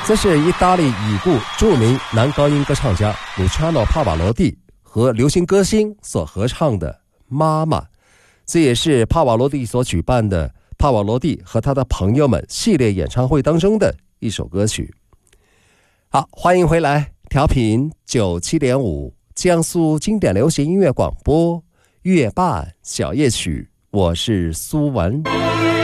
这是意大利已故著名男高音歌唱家Luciano Pavarotti 和流行歌星所合唱的《妈妈》，这也是帕瓦罗蒂所举办的帕瓦罗蒂和他的朋友们系列演唱会当中的一首歌曲。好，欢迎回来，调频97.5江苏经典流行音乐广播，月半小夜曲，我是苏文。